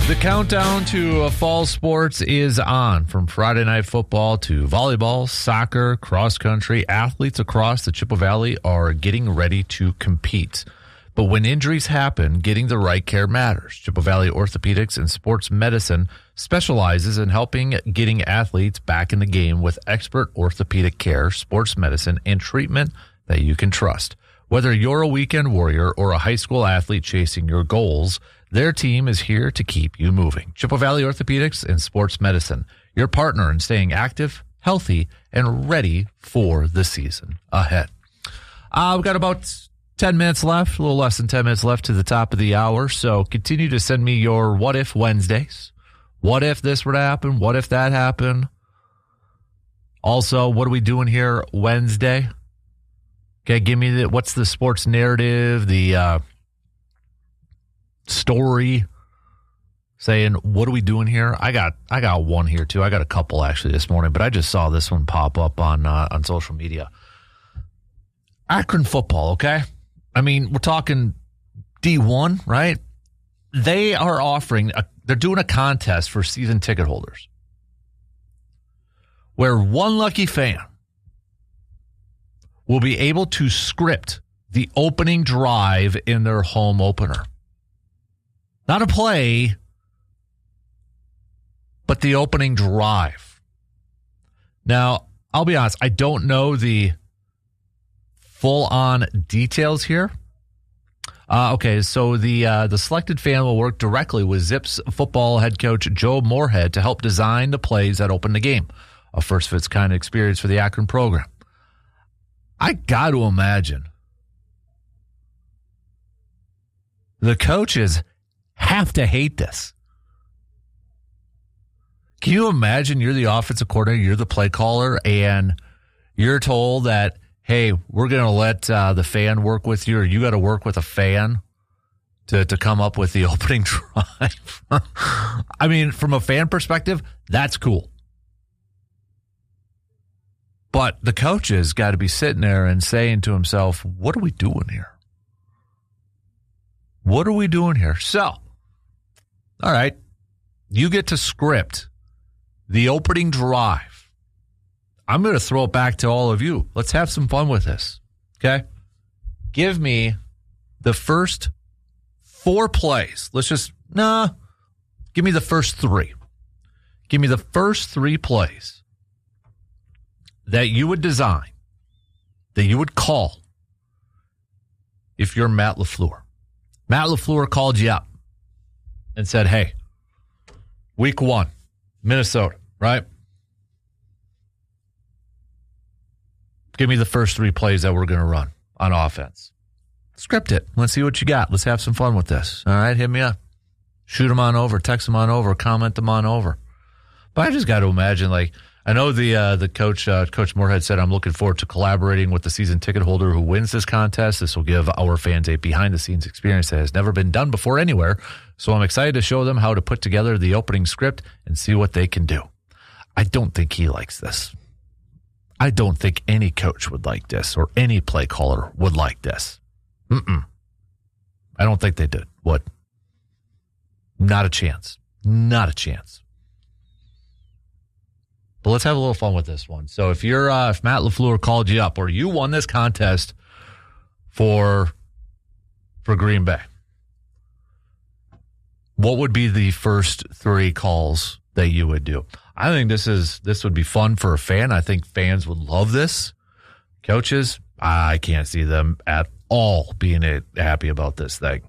The countdown to fall sports is on. From Friday night football to volleyball, soccer, cross country, athletes across the Chippewa Valley are getting ready to compete. But when injuries happen, getting the right care matters. Chippewa Valley Orthopedics and Sports Medicine specializes in helping getting athletes back in the game with expert orthopedic care, sports medicine, and treatment that you can trust. Whether you're a weekend warrior or a high school athlete chasing your goals, their team is here to keep you moving. Chippewa Valley Orthopedics and Sports Medicine, your partner in staying active, healthy, and ready for the season ahead. We've got about 10 minutes left, a little less than 10 minutes left to the top of the hour, so continue to send me your What If Wednesdays. What if this were to happen? What if that happened? Also, what are we doing here Wednesday? Okay, give me what's the sports narrative, the story saying, what are we doing here? I got one here too. I got a couple actually this morning, but I just saw this one pop up on social media. Akron football, okay? I mean, we're talking D1, right? They are offering, they're doing a contest for season ticket holders where one lucky fan will be able to script the opening drive in their home opener. Not a play, but the opening drive. Now, I'll be honest, I don't know the full-on details here. Okay, so the selected fan will work directly with Zips football head coach Joe Moorhead to help design the plays that open the game. A first-of-its-kind experience for the Akron program. I got to imagine the coaches have to hate this. Can you imagine you're the offensive coordinator, you're the play caller, and you're told that, hey, we're going to let the fan work with you, or you got to work with a fan to come up with the opening drive? I mean, from a fan perspective, that's cool. But the coaches got to be sitting there and saying to himself, what are we doing here? What are we doing here? So, all right, you get to script the opening drive. I'm going to throw it back to all of you. Let's have some fun with this, okay? Give me the first 4 plays. Give me the first 3. Give me the first 3 plays that you would design, that you would call if you're Matt LaFleur. Matt LaFleur called you up and said, hey, week 1, Minnesota, right? Give me the first 3 plays that we're going to run on offense. Script it. Let's see what you got. Let's have some fun with this. All right, hit me up. Shoot them on over. Text them on over. Comment them on over. But I just got to imagine, like, I know the coach, Coach Moorhead said, I'm looking forward to collaborating with the season ticket holder who wins this contest. This will give our fans a behind-the-scenes experience that has never been done before anywhere. So I'm excited to show them how to put together the opening script and see what they can do. I don't think he likes this. I don't think any coach would like this or any play caller would like this. I don't think they did. What? Not a chance. Not a chance. But let's have a little fun with this one. So if if Matt LaFleur called you up or you won this contest for Green Bay, what would be the first 3 calls that you would do? I think this would be fun for a fan. I think fans would love this. Coaches, I can't see them at all being happy about this thing.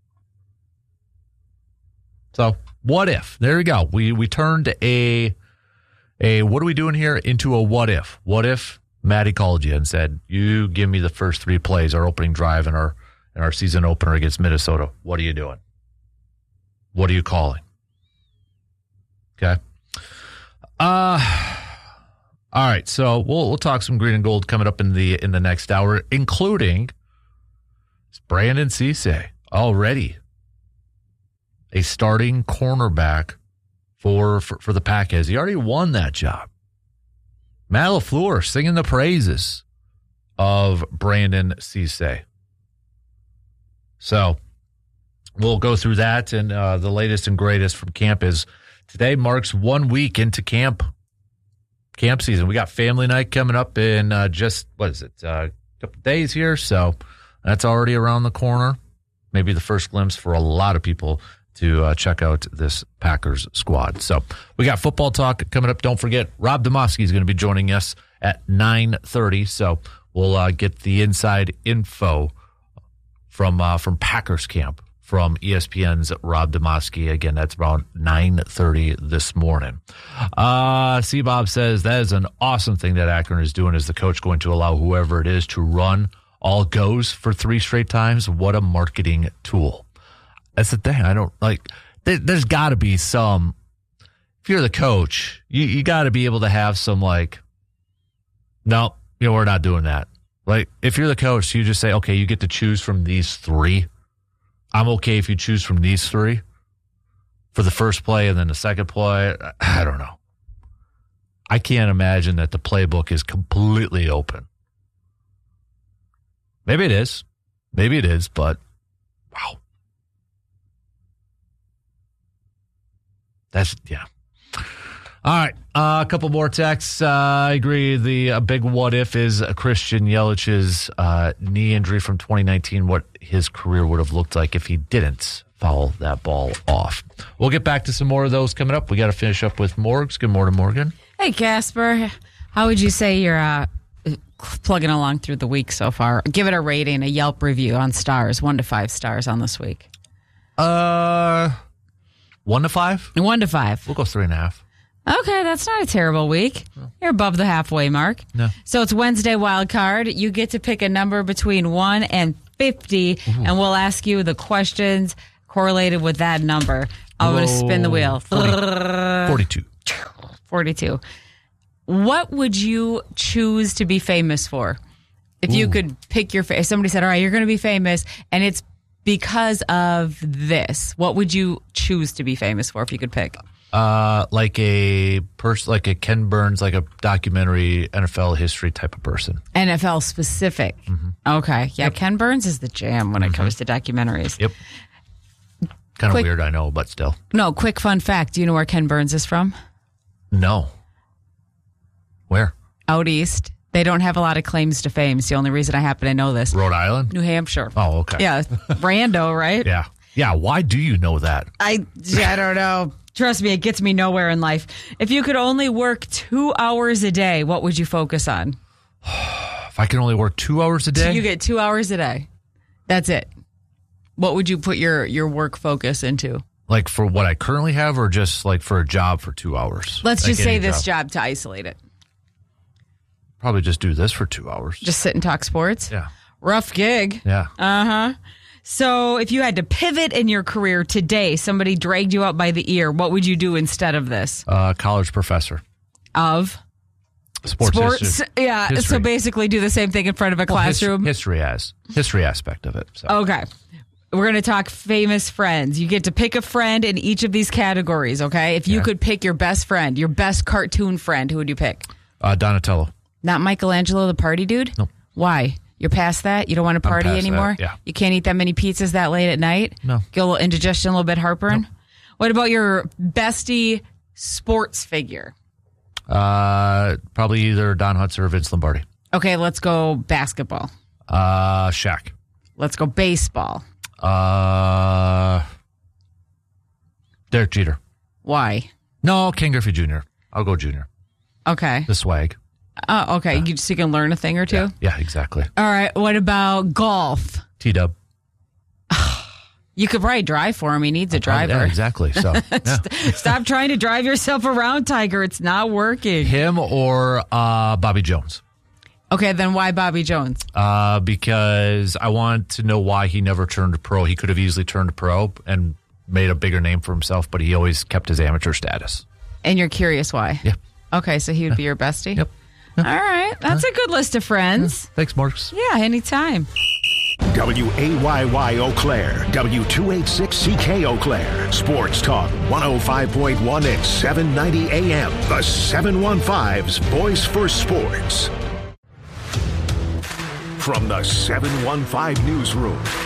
So what if? There we go. We turned a what are we doing here into a what if. What if Matty called you and said, you give me the first 3 plays, our opening drive and our season opener against Minnesota. What are you doing? What are you calling? Okay. All right, so we'll talk some green and gold coming up in the next hour, including Brandon Cisse, already a starting cornerback for the Packers. He already won that job. Matt LaFleur singing the praises of Brandon Cisse. So we'll go through that. And the latest and greatest from camp is today marks 1 week into camp season. We got family night coming up in a couple days here. So that's already around the corner. Maybe the first glimpse for a lot of people to check out this Packers squad. So we got football talk coming up. Don't forget, Rob Demoski is going to be joining us at 9:30. So we'll get the inside info from Packers camp from ESPN's Rob Demoski. Again, that's around 9:30 this morning. C-Bob says that is an awesome thing that Akron is doing. Is the coach going to allow whoever it is to run all goes for 3 straight times? What a marketing tool. That's the thing. I don't like. There's got to be some. If you're the coach, you got to be able to have some no, we're not doing that. Like if you're the coach, you just say, okay, you get to choose from these 3. I'm okay if you choose from these 3 for the first play and then the second play. I don't know. I can't imagine that the playbook is completely open. Maybe it is, but wow. Yeah. All right. A couple more texts. I agree. The big what if is Christian Yelich's knee injury from 2019, what his career would have looked like if he didn't foul that ball off. We'll get back to some more of those coming up. We got to finish up with Morgs. Good morning, Morgan. Hey, Casper. How would you say you're plugging along through the week so far? Give it a rating, a Yelp review on stars, 1 to 5 stars on this week. 1 to 5? 1 to 5. We'll go 3.5. Okay, that's not a terrible week. No. You're above the halfway mark. No. So it's Wednesday wild card. You get to pick a number between 1 and 50, and we'll ask you the questions correlated with that number. I'm going to spin the wheel. 42. 42. What would you choose to be famous for? If you could pick if somebody said, all right, you're going to be famous, and it's because of this, what would you choose to be famous for if you could pick? Like a Ken Burns, like a documentary NFL history type of person. NFL specific. Mm-hmm. Okay. Yeah, yep. Ken Burns is the jam when it comes to documentaries. Yep. Kind of weird, I know, but still. No, quick fun fact. Do you know where Ken Burns is from? No. Where? Out east. They don't have a lot of claims to fame. It's the only reason I happen to know this. Rhode Island? New Hampshire. Oh, okay. Yeah, rando, right? Yeah. Yeah, why do you know that? I don't know. Trust me, it gets me nowhere in life. If you could only work 2 hours a day, what would you focus on? If I could only work 2 hours a day? You get 2 hours a day. That's it. What would you put your work focus into? Like for what I currently have or just like for a job for 2 hours? Let's just say this job to isolate it. Probably just do this for 2 hours. Just sit and talk sports? Yeah. Rough gig. Yeah. Uh-huh. So if you had to pivot in your career today, somebody dragged you out by the ear, what would you do instead of this? College professor. Of? Sports. History. Yeah. History. So basically do the same thing in front of a classroom? History aspect of it. So. Okay. We're going to talk famous friends. You get to pick a friend in each of these categories, okay? If you could pick your best friend, your best cartoon friend, who would you pick? Donatello. Not Michelangelo, the party dude? No. Why? You're past that? You don't want to party anymore? That, yeah. You can't eat that many pizzas that late at night? No. Get a little indigestion, a little bit heartburn? Nope. What about your bestie sports figure? Probably either Don Hutson or Vince Lombardi. Okay, let's go basketball. Shaq. Let's go baseball. Derek Jeter. Why? No, Ken Griffey Jr. I'll go Junior. Okay. The swag. Oh, okay. So you can learn a thing or two? Yeah, exactly. All right. What about golf? T-Dub. You could probably drive for him. He needs a driver. Yeah, exactly. So Stop trying to drive yourself around, Tiger. It's not working. Him or Bobby Jones. Okay, then why Bobby Jones? Because I want to know why he never turned pro. He could have easily turned pro and made a bigger name for himself, but he always kept his amateur status. And you're curious why? Yeah. Okay, so he would be your bestie? Yep. All right. That's a good list of friends. Yeah. Thanks, Marks. Yeah, anytime. WAYY Eau Claire, W286CK Eau Claire, Sports Talk 105.1 at 790 AM. The 715's Voice for Sports. From the 715 Newsroom,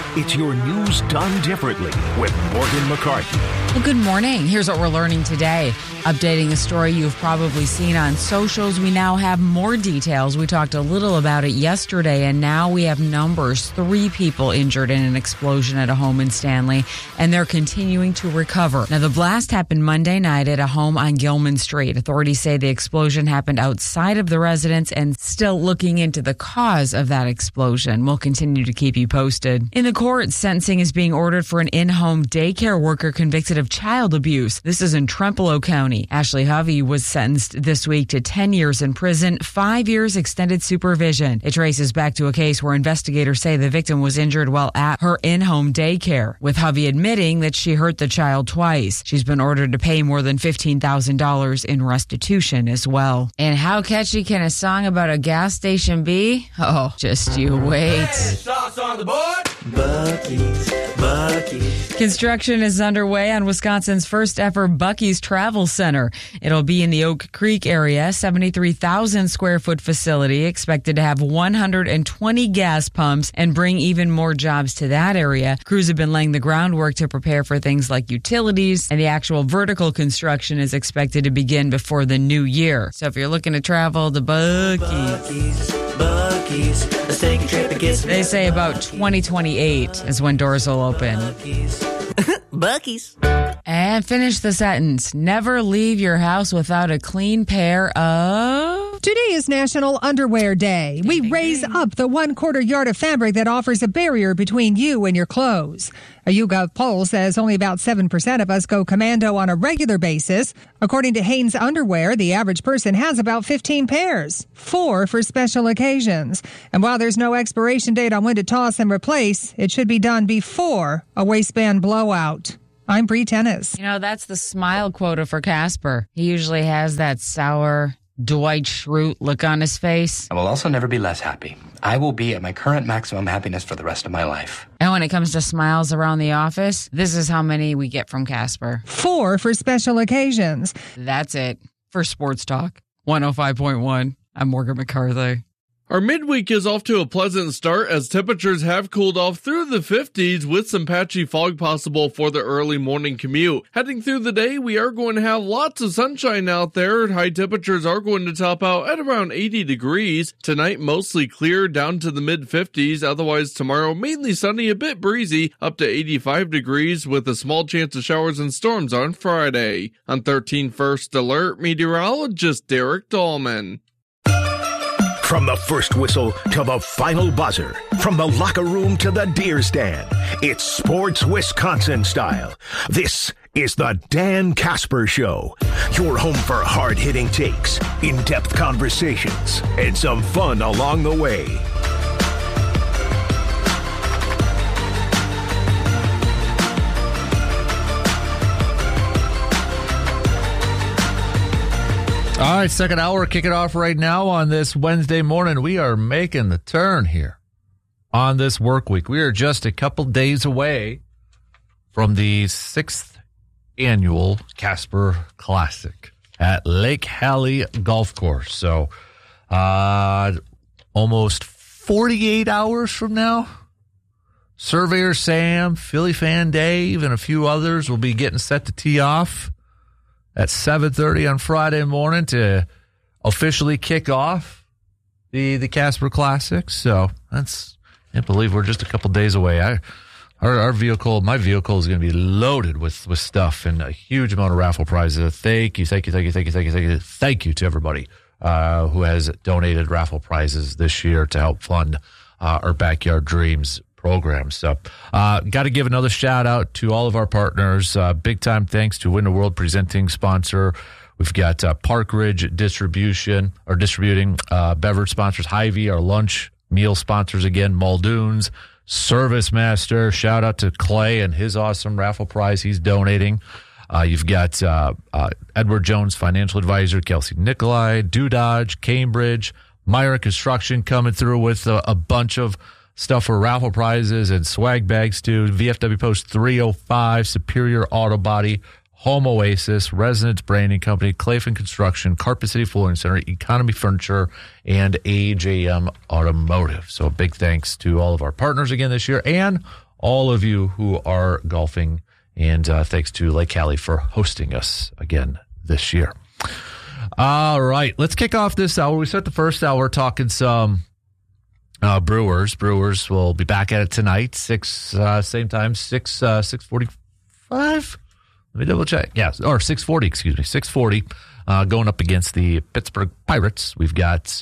It's your news done differently with Morgan McCarthy. Well, good morning. Here's what we're learning today. Updating a story you've probably seen on socials, we now have more details. We talked a little about it yesterday, and now we have numbers. 3 people injured in an explosion at a home in Stanley, and they're continuing to recover. Now, the blast happened Monday night at a home on Gilman Street. Authorities say the explosion happened outside of the residence and still looking into the cause of that explosion. We'll continue to keep you posted. In the court, sentencing is being ordered for an in-home daycare worker convicted of child abuse. This is in Trempealeau County. Ashley Hovey was sentenced this week to 10 years in prison, 5 years extended supervision. It traces back to a case where investigators say the victim was injured while at her in-home daycare, with Hovey admitting that she hurt the child twice. She's been ordered to pay more than $15,000 in restitution as well. And how catchy can a song about a gas station be? Oh, just you wait. Sauce on the board. Buc-ee's. Construction is underway on Wisconsin's first ever Buc-ee's Travel Center. It'll be in the Oak Creek area, 73,000 square foot facility, expected to have 120 gas pumps and bring even more jobs to that area. Crews have been laying the groundwork to prepare for things like utilities, and the actual vertical construction is expected to begin before the new year. So if you're looking to travel to Buc-ee's, let's take a trip and get some. They say about 2028 is when doors will open. Buc-ee's. And finish the sentence. Never leave your house without a clean pair of... Today is National Underwear Day. We raise up the 1/4 yard of fabric that offers a barrier between you and your clothes. A YouGov poll says only about 7% of us go commando on a regular basis. According to Hanes Underwear, the average person has about 15 pairs, 4 for special occasions. And while there's no expiration date on when to toss and replace, it should be done before a waistband blowout. I'm Bree Tennis. You know, that's the smile quota for Casper. He usually has that sour Dwight Schrute look on his face. I will also never be less happy. I will be at my current maximum happiness for the rest of my life. And when it comes to smiles around the office, this is how many we get from Casper. 4 for special occasions. That's it for Sports Talk 105.1. I'm Morgan McCarthy. Our midweek is off to a pleasant start as temperatures have cooled off through the 50s with some patchy fog possible for the early morning commute. Heading through the day, we are going to have lots of sunshine out there. High temperatures are going to top out at around 80 degrees. Tonight, mostly clear down to the mid-50s. Otherwise, tomorrow, mainly sunny, a bit breezy, up to 85 degrees with a small chance of showers and storms on Friday. On 13 First Alert, meteorologist Derek Dahlman. From the first whistle to the final buzzer, from the locker room to the deer stand, it's Sports Wisconsin style. This is the Dan Casper Show, your home for hard-hitting takes, in-depth conversations, and some fun along the way. All right, second hour, kick it off right now on this Wednesday morning. We are making the turn here on this work week. We are just a couple days away from the 6th annual Casper Classic at Lake Hallie Golf Course. So almost 48 hours from now, Surveyor Sam, Philly Fan Dave, and a few others will be getting set to tee off at 7:30 on Friday morning to officially kick off the Casper Classic. So I can't believe we're just a couple days away. My vehicle is going to be loaded with stuff and a huge amount of raffle prizes. Thank you to everybody who has donated raffle prizes this year to help fund our Backyard Dreams program. So got to give another shout out to all of our partners. Big time thanks to Win the World presenting sponsor. We've got Park Ridge distributing beverage sponsors, Hy-Vee, our lunch meal sponsors again, Muldoon's, Service Master. Shout out to Clay and his awesome raffle prize he's donating. You've got Edward Jones, financial advisor, Kelsey Nicolai, Dodge, Cambridge, Myra Construction coming through with a bunch of stuff for raffle prizes and swag bags too. VFW Post 305, Superior Auto Body, Home Oasis, Resonance Branding Company, Clayton Construction, Carpet City Flooring Center, Economy Furniture, and AJM Automotive. So a big thanks to all of our partners again this year and all of you who are golfing. And thanks to Lake Cali for hosting us again this year. All right, let's kick off this hour. We start the first hour talking some Brewers. Brewers will be back at it tonight, same time, 6:45. Let me double check. Yes, or 6:40. Excuse me, 6:40. Going up against the Pittsburgh Pirates. We've got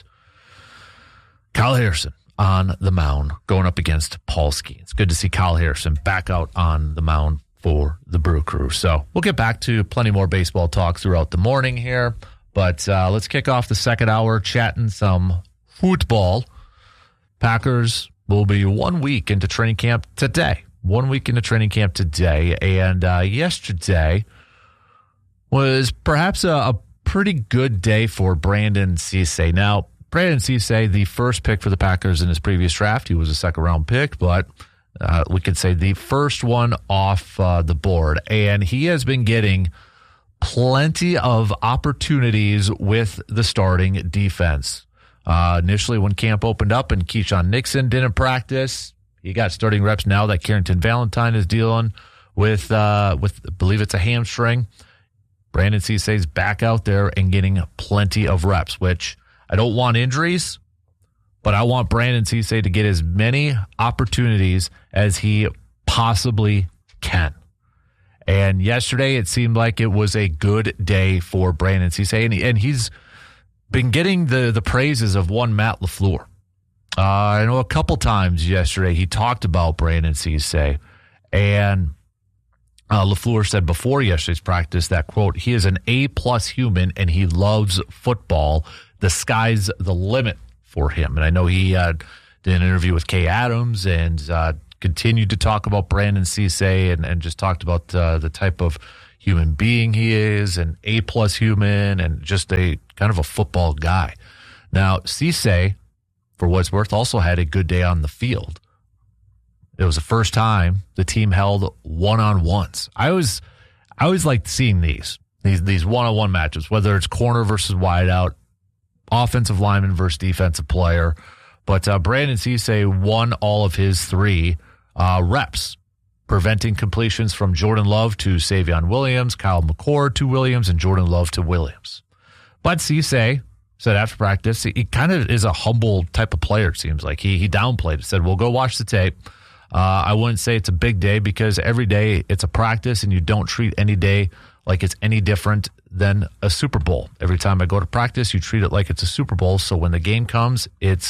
Kyle Harrison on the mound going up against Paul Skeens. It's good to see Kyle Harrison back out on the mound for the Brew Crew. So we'll get back to plenty more baseball talk throughout the morning here. But let's kick off the second hour chatting some football. Packers will be 1 week into training camp today. 1 week into training camp today. And yesterday was perhaps a pretty good day for Brandon Cisse. Now, Brandon Cisse, the first pick for the Packers in his previous draft, he was a second-round pick, but we could say the first one off the board. And he has been getting plenty of opportunities with the starting defense. Initially, when camp opened up and Keyshawn Nixon didn't practice, he got starting reps. Now that Carrington Valentine is dealing with I believe it's a hamstring, Brandon Cisse's back out there and getting plenty of reps, which I don't want injuries, but I want Brandon Cisse to get as many opportunities as he possibly can. And yesterday, it seemed like it was a good day for Brandon Cisse, and he's been getting the praises of one Matt LaFleur. I know a couple times yesterday he talked about Brandon Cisse, and LaFleur said before yesterday's practice that, quote, he is an A-plus human and he loves football. The sky's the limit for him. And I know he did an interview with Kay Adams and continued to talk about Brandon Cisse and just talked about the type of human being he is, an A-plus human, and just a kind of a football guy. Now, Cisse, for what it's worth, also had a good day on the field. It was the first time the team held one-on-ones. I always liked seeing these one-on-one matchups, whether it's corner versus wideout, offensive lineman versus defensive player. But Brandon Cisse won all of his 3 reps, preventing completions from Jordan Love to Savion Williams, Kyle McCord to Williams, and Jordan Love to Williams. But Cisse said after practice, he kind of is a humble type of player, it seems like. He downplayed it, said, well, go watch the tape. I wouldn't say it's a big day because every day it's a practice and you don't treat any day like it's any different than a Super Bowl. Every time I go to practice, you treat it like it's a Super Bowl. So when the game comes, it's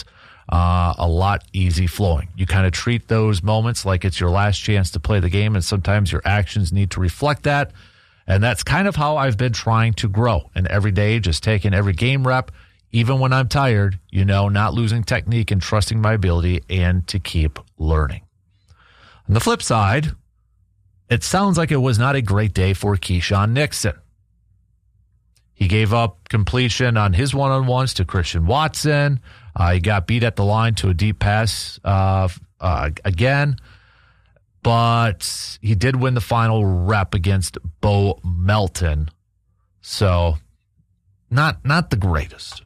a lot easy flowing. You kind of treat those moments like it's your last chance to play the game, and sometimes your actions need to reflect that. And that's kind of how I've been trying to grow. And every day, just taking every game rep, even when I'm tired, not losing technique and trusting my ability and to keep learning. On the flip side, it sounds like it was not a great day for Keyshawn Nixon. He gave up completion on his one-on-ones to Christian Watson. He got beat at the line to a deep pass again. But he did win the final rep against Bo Melton. So, not the greatest.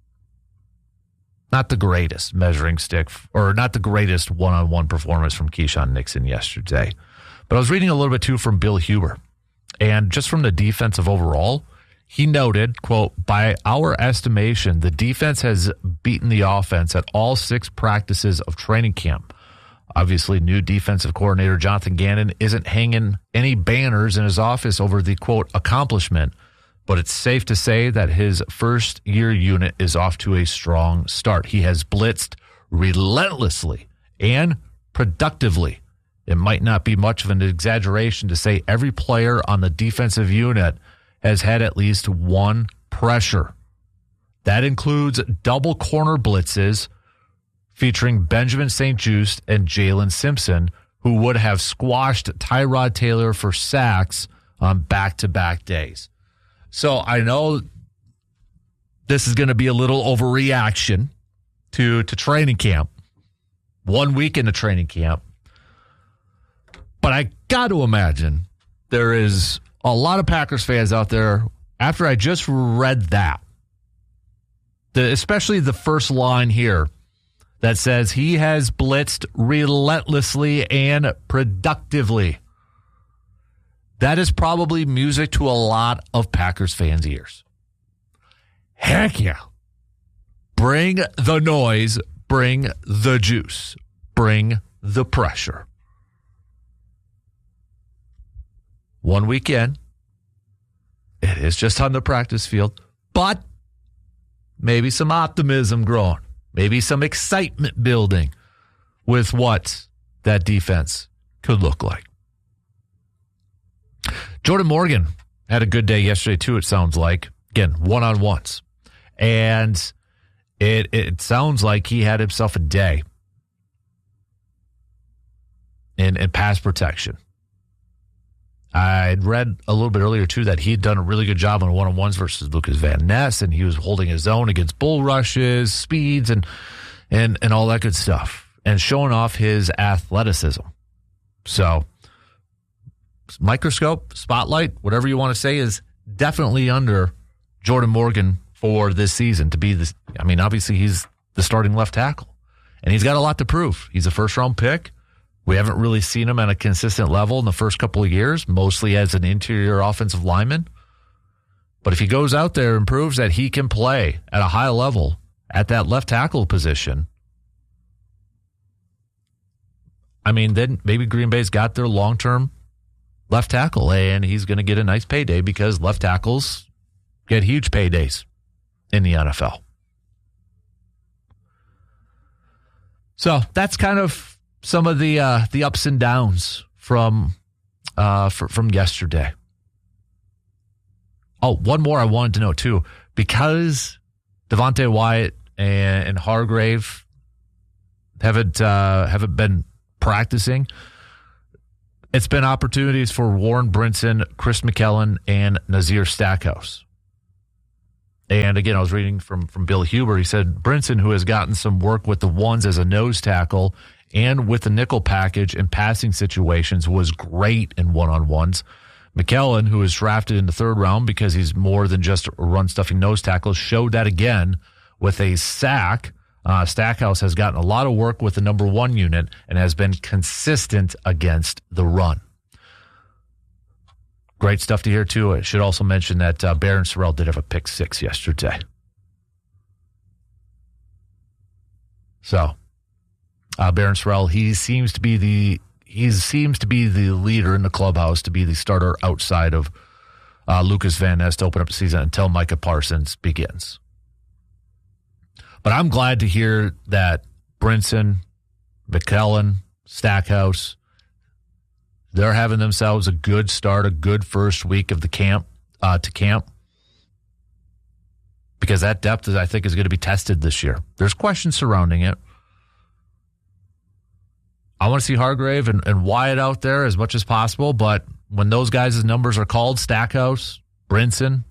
Not the greatest measuring stick, or not the greatest one-on-one performance from Keyshawn Nixon yesterday. But I was reading a little bit, too, from Bill Huber. And just from the defensive overall, he noted, quote, by our estimation, the defense has beaten the offense at all 6 practices of training camp. Obviously, new defensive coordinator Jonathan Gannon isn't hanging any banners in his office over the, quote, accomplishment. But it's safe to say that his first-year unit is off to a strong start. He has blitzed relentlessly and productively. It might not be much of an exaggeration to say every player on the defensive unit has had at least one pressure. That includes double corner blitzes featuring Benjamin St-Juste and Jalen Simpson, who would have squashed Tyrod Taylor for sacks on back-to-back days. So I know this is going to be a little overreaction to training camp. 1 week into training camp. But I got to imagine there is a lot of Packers fans out there, after I just read that, especially the first line here, that says he has blitzed relentlessly and productively. That is probably music to a lot of Packers fans' ears. Heck yeah. Bring the noise, bring the juice, bring the pressure. One weekend, it is just on the practice field, but maybe some optimism growing, maybe some excitement building with what that defense could look like. Jordan Morgan had a good day yesterday, too, it sounds like. Again, one-on-ones. And it sounds like he had himself a day in pass protection. I'd read a little bit earlier, too, that he'd done a really good job on one-on-ones versus Lucas Van Ness, and he was holding his own against bull rushes, speeds, and all that good stuff, and showing off his athleticism. So, microscope, spotlight, whatever you want to say, is definitely under Jordan Morgan for this season to be this. I mean, obviously he's the starting left tackle, and he's got a lot to prove. He's a first-round pick. We haven't really seen him at a consistent level in the first couple of years, mostly as an interior offensive lineman. But if he goes out there and proves that he can play at a high level at that left tackle position, I mean, then maybe Green Bay's got their long-term left tackle, and he's going to get a nice payday because left tackles get huge paydays in the NFL. So that's kind of some of the ups and downs from yesterday. Oh, one more I wanted to know too, because Devontae Wyatt and Hargrave haven't been practicing. It's been opportunities for Warren Brinson, Chris McKellen, and Nazir Stackhouse. And again, I was reading from Bill Huber. He said Brinson, who has gotten some work with the ones as a nose tackle and with the nickel package in passing situations, was great in one-on-ones. McKellen, who was drafted in the third round because he's more than just a run-stuffing nose tackle, showed that again with a sack. Stackhouse has gotten a lot of work with the number one unit and has been consistent against the run. Great stuff to hear, too. I should also mention that Barron Sorrell did have a pick six yesterday. So, Barron Sorrell, he seems to be the leader in the clubhouse, to be the starter outside of Lucas Van Ness to open up the season until Micah Parsons begins. But I'm glad to hear that Brinson, McKellen, Stackhouse, they're having themselves a good start, a good first week of the camp, because that depth, I think, is going to be tested this year. There's questions surrounding it. I want to see Hargrave and Wyatt out there as much as possible, but when those guys' numbers are called, Stackhouse, Brinson,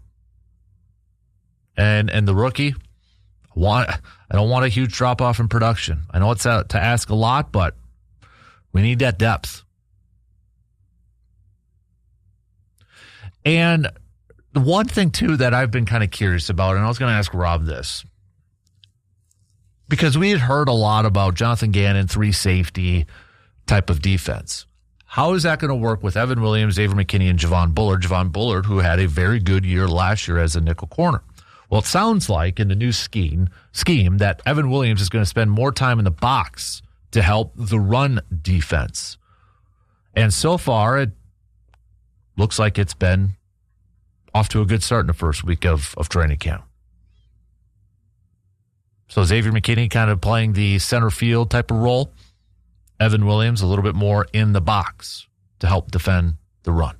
and the rookie, I don't want a huge drop-off in production. I know it's to ask a lot, but we need that depth. And the one thing, too, that I've been kind of curious about, and I was going to ask Rob this, because we had heard a lot about Jonathan Gannon, 3-safety type of defense. How is that going to work with Evan Williams, Xavier McKinney, and Javon Bullard? Javon Bullard, who had a very good year last year as a nickel corner. Well, it sounds like in the new scheme that Evan Williams is going to spend more time in the box to help the run defense. And so far, it looks like it's been off to a good start in the first week of training camp. So Xavier McKinney kind of playing the center field type of role. Evan Williams a little bit more in the box to help defend the run.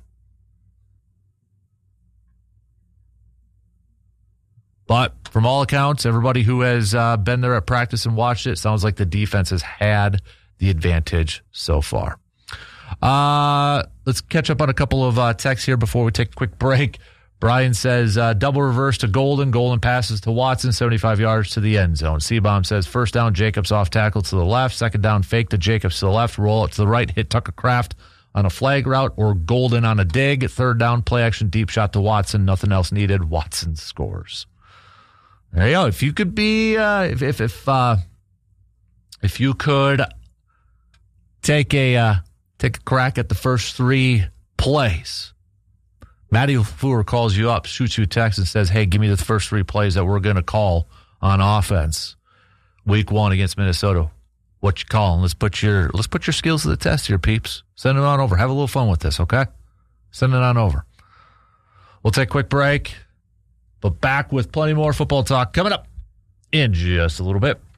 But from all accounts, everybody who has been there at practice and watched it, sounds like the defense has had the advantage so far. Let's catch up on a couple of texts here before we take a quick break. Brian says, double reverse to Golden. Golden passes to Watson, 75 yards to the end zone. C-Bomb says, first down, Jacobs off tackle to the left. Second down, fake to Jacobs to the left. Roll it to the right, hit Tucker Kraft on a flag route or Golden on a dig. Third down, play action, deep shot to Watson. Nothing else needed. Watson scores. There you go. If you could be, if If you could take a crack at the first 3 plays. Matty LaFleur calls you up, shoots you a text, and says, hey, give me the first 3 plays that we're going to call on offense. Week 1 against Minnesota. What you calling? Let's put your skills to the test here, peeps. Send it on over. Have a little fun with this, okay? Send it on over. We'll take a quick break, but back with plenty more football talk coming up in just a little bit.